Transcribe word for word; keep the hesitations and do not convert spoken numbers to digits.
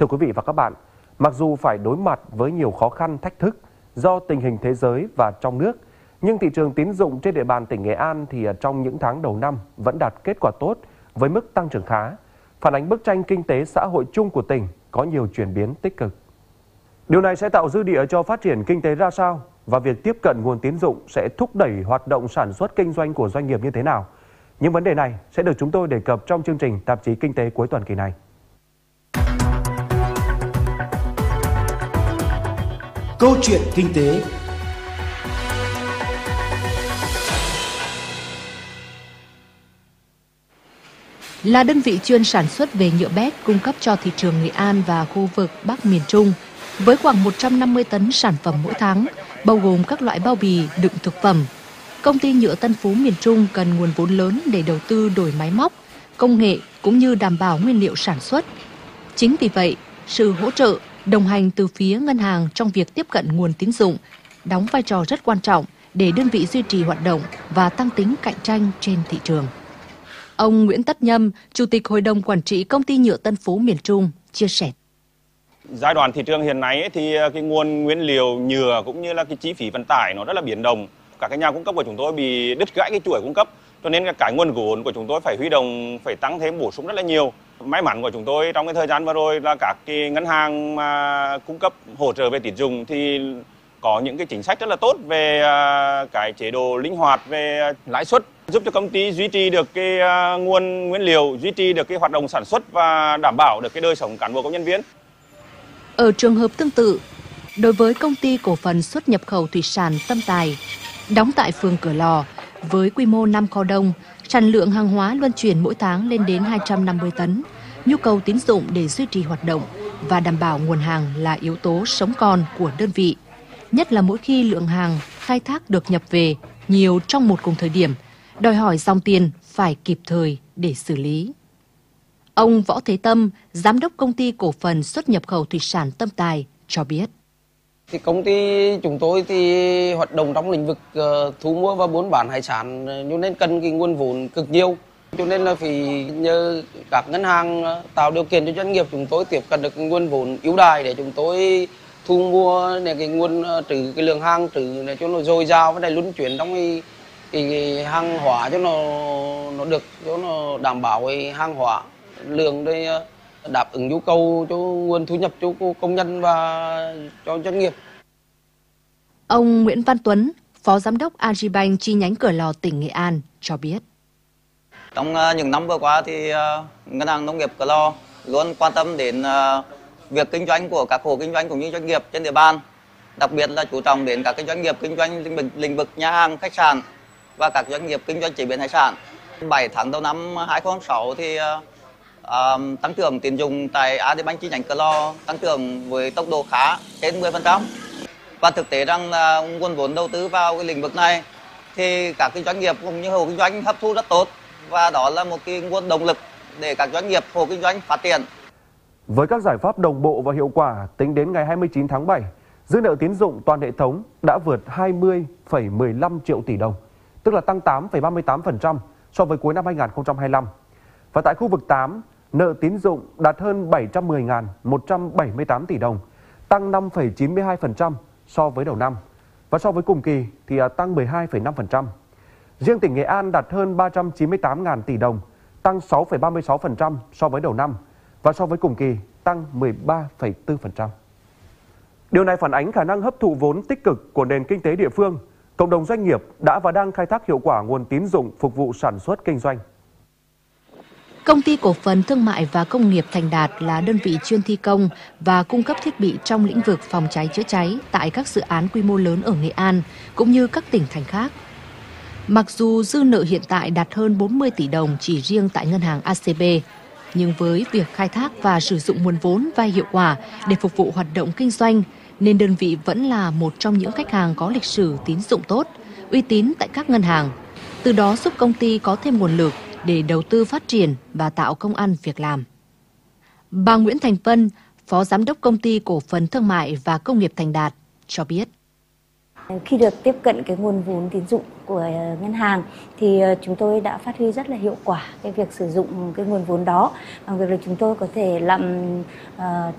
Thưa quý vị và các bạn, mặc dù phải đối mặt với nhiều khó khăn, thách thức do tình hình thế giới và trong nước, nhưng thị trường tín dụng trên địa bàn tỉnh Nghệ An thì trong những tháng đầu năm vẫn đạt kết quả tốt với mức tăng trưởng khá, phản ánh bức tranh kinh tế xã hội chung của tỉnh có nhiều chuyển biến tích cực. Điều này sẽ tạo dư địa cho phát triển kinh tế ra sao và việc tiếp cận nguồn tín dụng sẽ thúc đẩy hoạt động sản xuất kinh doanh của doanh nghiệp như thế nào? Những vấn đề này sẽ được chúng tôi đề cập trong chương trình Tạp chí Kinh tế cuối tuần kỳ này. Câu chuyện kinh tế. Là đơn vị chuyên sản xuất về nhựa bét cung cấp cho thị trường Nghệ An và khu vực Bắc miền Trung, với khoảng một trăm năm mươi tấn sản phẩm mỗi tháng, bao gồm các loại bao bì, đựng thực phẩm. Công ty nhựa Tân Phú miền Trung cần nguồn vốn lớn để đầu tư đổi máy móc, công nghệ cũng như đảm bảo nguyên liệu sản xuất. Chính vì vậy, sự hỗ trợ, đồng hành từ phía ngân hàng trong việc tiếp cận nguồn tín dụng đóng vai trò rất quan trọng để đơn vị duy trì hoạt động và tăng tính cạnh tranh trên thị trường. Ông Nguyễn Tất Nhâm, Chủ tịch Hội đồng Quản trị Công ty nhựa Tân Phú miền Trung chia sẻ. Giai đoạn thị trường hiện nay thì cái nguồn nguyên liệu nhựa cũng như là cái chi phí vận tải nó rất là biến động. Các cái nhà cung cấp của chúng tôi bị đứt gãy cái chuỗi cung cấp, cho nên cái nguồn vốn của chúng tôi phải huy động, phải tăng thêm bổ sung rất là nhiều. May mắn của chúng tôi trong cái thời gian vừa rồi là các cái ngân hàng mà cung cấp hỗ trợ về tín dụng thì có những cái chính sách rất là tốt về cái chế độ linh hoạt về lãi suất, giúp cho công ty duy trì được cái nguồn nguyên liệu, duy trì được cái hoạt động sản xuất và đảm bảo được cái đời sống cán bộ công nhân viên. Ở trường hợp tương tự, đối với công ty cổ phần xuất nhập khẩu thủy sản Tâm Tài, đóng tại phường Cửa Lò, với quy mô năm kho đông, sản lượng hàng hóa luân chuyển mỗi tháng lên đến hai trăm năm mươi tấn. Nhu cầu tín dụng để duy trì hoạt động và đảm bảo nguồn hàng là yếu tố sống còn của đơn vị. Nhất là mỗi khi lượng hàng khai thác được nhập về nhiều trong một cùng thời điểm, đòi hỏi dòng tiền phải kịp thời để xử lý. Ông Võ Thế Tâm, Giám đốc Công ty Cổ phần Xuất nhập khẩu Thủy sản Tâm Tài cho biết. Thì công ty chúng tôi thì hoạt động trong lĩnh vực uh, thu mua và buôn bán hải sản, cho nên cần cái nguồn vốn cực nhiều. Cho nên là phải nhờ các ngân hàng tạo điều kiện cho doanh nghiệp chúng tôi tiếp cận được nguồn vốn ưu đãi để chúng tôi thu mua để cái nguồn trữ cái lượng hàng trữ để cho nó dồi dào và để luân chuyển trong cái, cái, cái hàng hóa cho nó nó được cho nó đảm bảo cái hàng hóa lượng để đáp ứng nhu cầu cho nguồn thu nhập cho công nhân và cho doanh nghiệp. Ông Nguyễn Văn Tuấn, Phó Giám đốc Agribank chi nhánh Cửa Lò tỉnh Nghệ An cho biết. Trong những năm vừa qua thì Ngân hàng Nông nghiệp Cửa Lò luôn quan tâm đến việc kinh doanh của các hộ kinh doanh cũng như doanh nghiệp trên địa bàn, đặc biệt là chú trọng đến các cái doanh nghiệp kinh doanh lĩnh vực, lĩnh vực nhà hàng, khách sạn và các doanh nghiệp kinh doanh chế biến hải sản. bảy tháng đầu năm hai nghìn không trăm lẻ sáu thì uh, tăng trưởng tín dụng tại Agribank chi nhánh Cửa Lò tăng trưởng với tốc độ khá trên mười phần trăm. Và thực tế rằng là nguồn vốn đầu tư vào cái lĩnh vực này thì các cái doanh nghiệp cũng như hộ kinh doanh hấp thu rất tốt, và đó là một cái nguồn động lực để các doanh nghiệp hộ kinh doanh phát triển. Với các giải pháp đồng bộ và hiệu quả, tính đến ngày hai mươi chín tháng bảy, dư nợ tín dụng toàn hệ thống đã vượt hai mươi phẩy mười lăm triệu tỷ đồng, tức là tăng tám phẩy ba mươi tám phần trăm so với cuối năm hai nghìn không trăm hai mươi lăm. Và tại khu vực tám, nợ tín dụng đạt hơn bảy trăm mười nghìn một trăm bảy mươi tám tỷ đồng, tăng năm phẩy chín mươi hai phần trăm so với đầu năm. Và so với cùng kỳ thì tăng mười hai phẩy năm phần trăm. Riêng tỉnh Nghệ An đạt hơn ba trăm chín mươi tám nghìn tỷ đồng, tăng sáu phẩy ba mươi sáu phần trăm so với đầu năm. Và so với cùng kỳ tăng mười ba phẩy bốn phần trăm. Điều này phản ánh khả năng hấp thụ vốn tích cực của nền kinh tế địa phương. Cộng đồng doanh nghiệp đã và đang khai thác hiệu quả nguồn tín dụng phục vụ sản xuất kinh doanh. Công ty Cổ phần Thương mại và Công nghiệp Thành Đạt là đơn vị chuyên thi công và cung cấp thiết bị trong lĩnh vực phòng cháy chữa cháy tại các dự án quy mô lớn ở Nghệ An cũng như các tỉnh thành khác. Mặc dù dư nợ hiện tại đạt hơn bốn mươi tỷ đồng chỉ riêng tại ngân hàng a xê bê, nhưng với việc khai thác và sử dụng nguồn vốn vay hiệu quả để phục vụ hoạt động kinh doanh, nên đơn vị vẫn là một trong những khách hàng có lịch sử tín dụng tốt, uy tín tại các ngân hàng. Từ đó giúp công ty có thêm nguồn lực để đầu tư phát triển và tạo công ăn việc làm. Bà Nguyễn Thành Vân, Phó Giám đốc Công ty Cổ phần Thương mại và Công nghiệp Thành Đạt cho biết. Khi được tiếp cận cái nguồn vốn tín dụng của ngân hàng thì chúng tôi đã phát huy rất là hiệu quả cái việc sử dụng cái nguồn vốn đó bằng việc là chúng tôi có thể làm uh,